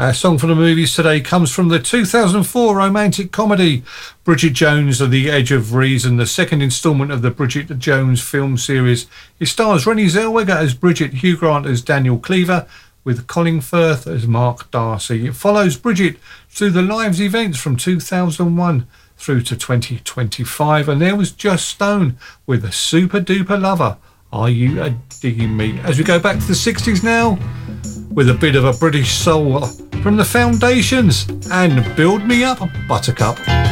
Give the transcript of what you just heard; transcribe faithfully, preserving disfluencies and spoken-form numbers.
Our song for the movies today comes from the two thousand four romantic comedy Bridget Jones and the Edge of Reason, the second instalment of the Bridget Jones film series. It stars Renée Zellweger as Bridget, Hugh Grant as Daniel Cleaver, with Colin Firth as Mark Darcy. It follows Bridget through the lives events from two thousand one through to twenty twenty-five, and there was Just Stone with A Super Duper Lover. Are you a digging me? As we go back to the sixties now, with a bit of a British soul from the Foundations and Build Me Up, Buttercup.